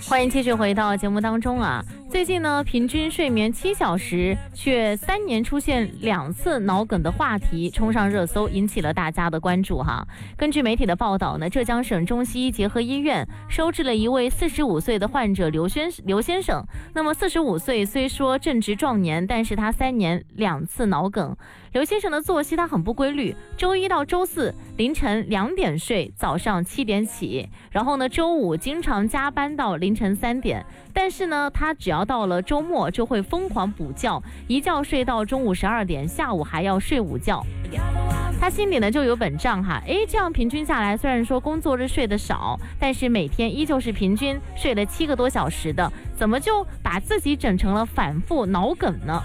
欢迎继续回到节目当中啊。最近呢，平均睡眠7小时，却3年出现2次脑梗的话题冲上热搜，引起了大家的关注哈。根据媒体的报道呢，浙江省中西医结合医院收治了一位45岁的患者刘先生。那么45岁虽说正值壮年，但是他3年2次脑梗。刘先生的作息他很不规律，周一到周四凌晨2点睡，早上7点起，然后呢周五经常加班到凌晨3点。但是呢，他只要到了周末就会疯狂补觉，一觉睡到中午12点，下午还要睡5觉。他心里呢就有本账哈，这样平均下来，虽然说工作日睡得少，但是每天依旧是平均睡了7个多小时的，怎么就把自己整成了反复脑梗呢？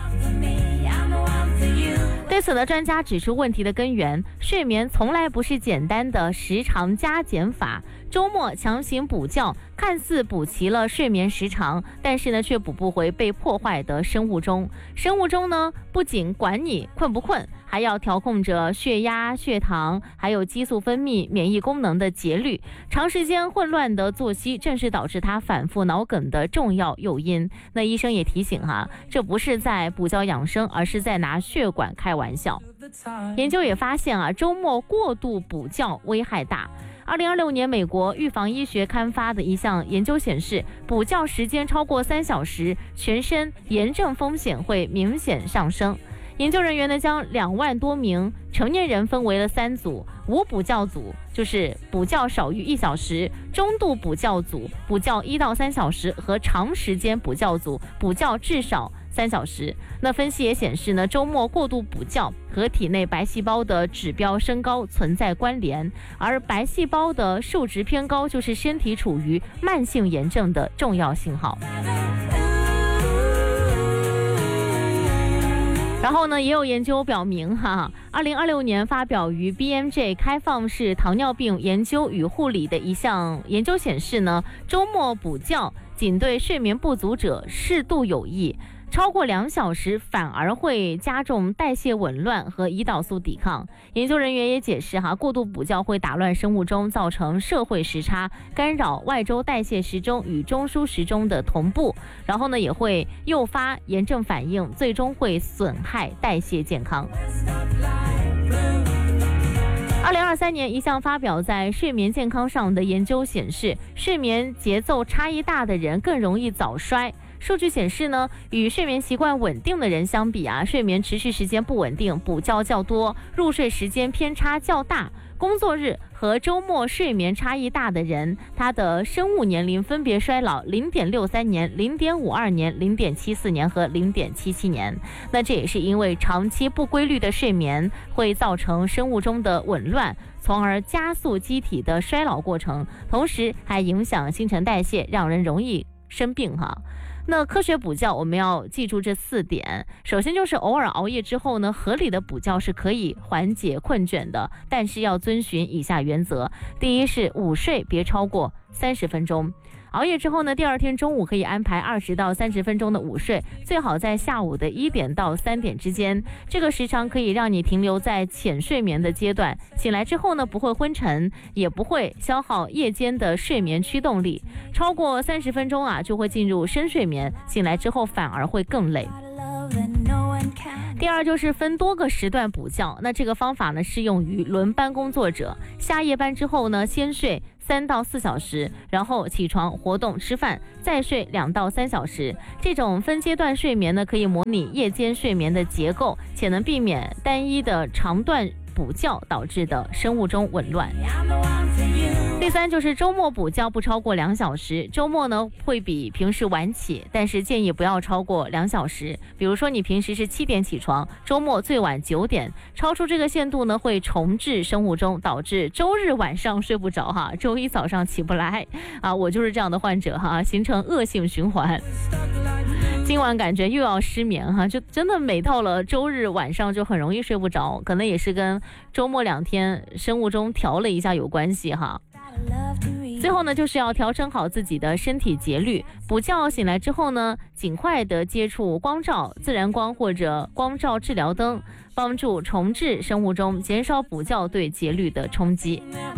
对此呢，专家指出问题的根源，睡眠从来不是简单的时长加减法。周末强行补觉，看似补齐了睡眠时长，但是呢，却补不回被破坏的生物钟。生物钟呢，不仅管你困不困，还要调控着血压、血糖，还有激素分泌、免疫功能的节律。长时间混乱的作息，正是导致他反复脑梗的重要诱因。那医生也提醒哈，这不是在补觉养生，而是在拿血管开玩笑。研究也发现啊，周末过度补觉危害大。2026年美国预防医学刊发的一项研究显示，补觉时间超过3小时，全身炎症风险会明显上升。研究人员呢，将2万多名成年人分为了3组，无补觉组就是补觉少于1小时，中度补觉组补觉1到3小时，和长时间补觉组补觉至少3小时。那分析也显示呢，周末过度补觉和体内白细胞的指标升高存在关联，而白细胞的数值偏高就是身体处于慢性炎症的重要信号。然后呢，也有研究表明2026年发表于 BMJ 开放式糖尿病研究与护理的一项研究显示呢，周末补觉仅对睡眠不足者适度有益，超过2小时反而会加重代谢紊乱和胰岛素抵抗。研究人员也解释过度补觉会打乱生物钟，造成社会时差，干扰外周代谢时钟与中枢时钟的同步，然后呢也会诱发炎症反应，最终会损害代谢健康。2023年一项发表在睡眠健康上的研究显示，睡眠节奏差异大的人更容易早衰。数据显示呢，与睡眠习惯稳定的人相比睡眠持续时间不稳定，补觉较多，入睡时间偏差较大，工作日和周末睡眠差异大的人，他的生物年龄分别衰老 0.63 年、0.52 年、0.74 年和 0.77 年。那这也是因为长期不规律的睡眠会造成生物钟的紊乱，从而加速机体的衰老过程，同时还影响新陈代谢，让人容易生病那科学补觉我们要记住这4点。首先就是偶尔熬夜之后呢，合理的补觉是可以缓解困倦的，但是要遵循以下原则。第一是午睡别超过30分钟。熬夜之后呢，第二天中午可以安排20到30分钟的午睡，最好在下午的1点到3点之间。这个时长可以让你停留在浅睡眠的阶段，醒来之后呢，不会昏沉，也不会消耗夜间的睡眠驱动力。超过30分钟就会进入深睡眠，醒来之后反而会更累。第二就是分多个时段补觉，那这个方法呢适用于轮班工作者。下夜班之后呢，先睡3到4小时，然后起床活动吃饭，再睡2到3小时。这种分阶段睡眠呢，可以模拟夜间睡眠的结构，且能避免单一的长段补觉导致的生物钟紊乱。第三就是周末补觉不超过2小时，周末呢会比平时晚起，但是建议不要超过2小时。比如说你平时是7点起床，周末最晚9点，超出这个限度呢会重置生物钟，导致周日晚上睡不着周一早上起不来我就是这样的患者形成恶性循环。今晚感觉又要失眠就真的每到了周日晚上就很容易睡不着，可能也是跟周末2天生物钟调了一下有关系最后呢，就是要调整好自己的身体节律，补觉醒来之后呢，尽快的接触光照、自然光或者光照治疗灯，帮助重置生物钟，减少补觉对节律的冲击。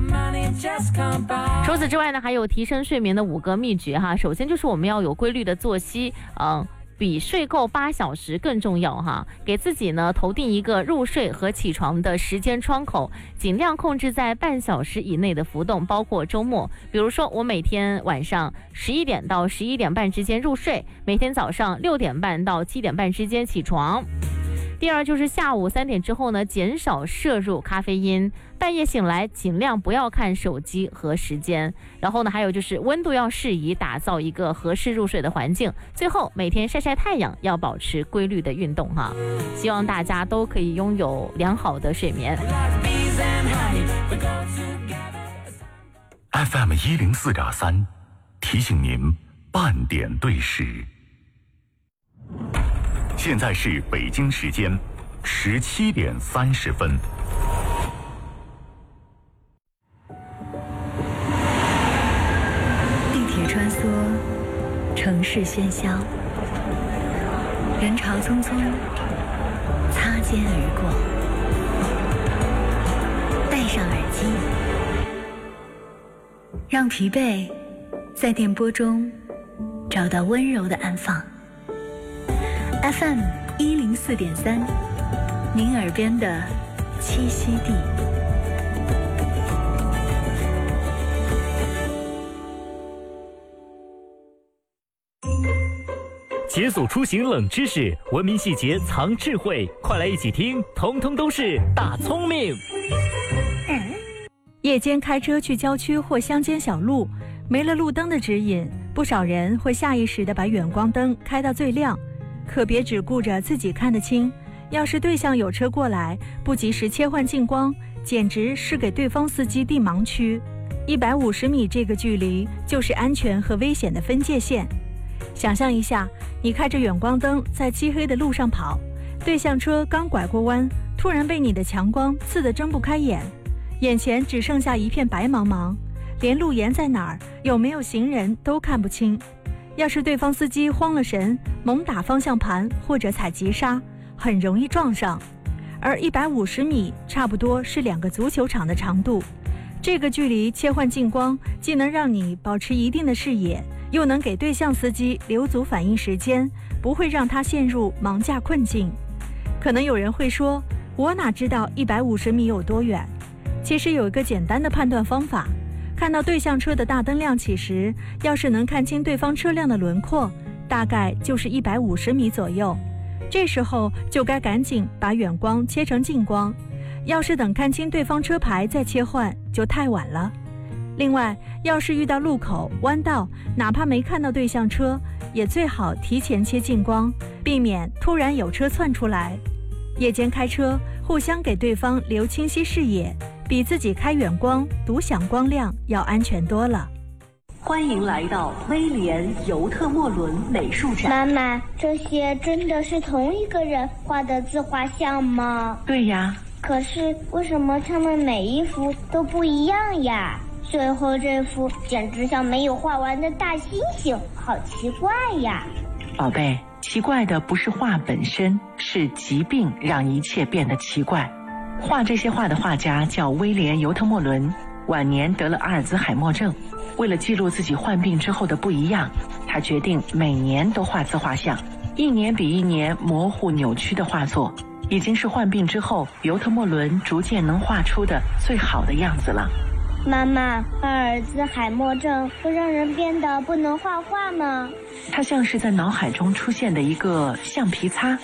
除此之外呢，还有提升睡眠的5个秘诀哈。首先就是我们要有规律的作息，比睡够8小时更重要哈。给自己呢投定一个入睡和起床的时间窗口，尽量控制在半小时以内的浮动，包括周末。比如说我每天晚上11点到11点半之间入睡，每天早上6点半到7点半之间起床。第二就是下午3点之后呢，减少摄入咖啡因，半夜醒来尽量不要看手机和时间。然后呢，还有就是温度要适宜，打造一个合适入睡的环境。最后每天晒晒太阳，要保持规律的运动哈。希望大家都可以拥有良好的睡眠。 FM 104.3提醒您半点对时。现在是北京时间17点30分。 地铁穿梭，城市喧嚣，人潮匆匆，擦肩而过。戴上耳机，让疲惫在电波中找到温柔的安放。FM 104.3，您耳边的栖息地。 解锁出行冷知识，文明细节藏智慧，快来一起听，通通都是大聪明。 夜间开车去郊区或乡间小路，没了路灯的指引，不少人会下意识地把远光灯开到最亮。可别只顾着自己看得清，要是对向有车过来，不及时切换近光，简直是给对方司机递盲区。150米这个距离就是安全和危险的分界线。想象一下，你开着远光灯在漆黑的路上跑，对向车刚拐过弯，突然被你的强光刺得睁不开眼，眼前只剩下一片白茫茫，连路沿在哪儿，有没有行人都看不清。要是对方司机慌了神，猛打方向盘或者踩急刹，很容易撞上。而150米差不多是2个足球场的长度，这个距离切换近光，既能让你保持一定的视野，又能给对向司机留足反应时间，不会让他陷入盲驾困境。可能有人会说，我哪知道150米有多远？其实有一个简单的判断方法，看到对向车的大灯亮起时，要是能看清对方车辆的轮廓，大概就是150米左右。这时候就该赶紧把远光切成近光，要是等看清对方车牌再切换，就太晚了。另外，要是遇到路口、弯道，哪怕没看到对向车，也最好提前切近光，避免突然有车窜出来。夜间开车，互相给对方留清晰视野，比自己开远光独享光亮要安全多了。 欢迎来到威廉尤特莫伦美术展。 妈妈，这些真的是同一个人画的自画像吗？ 对呀。 可是为什么他们每一幅都不一样呀？最后这幅简直像没有画完的大猩猩，好奇怪呀！ 宝贝，奇怪的不是画本身，是疾病让一切变得奇怪。画这些画的画家叫威廉尤特莫伦，晚年得了阿尔兹海默症。为了记录自己患病之后的不一样，他决定每年都画自画像，一年比一年模糊扭曲的画作，已经是患病之后尤特莫伦逐渐能画出的最好的样子了。 妈妈，阿尔兹海默症会让人变得不能画画吗？ 它像是在脑海中出现的一个橡皮擦，